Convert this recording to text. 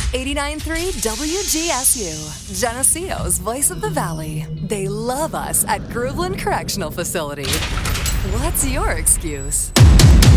89.3 WGSU, Geneseo's Voice of the Valley. They love us at Groveland Correctional Facility. What's your excuse?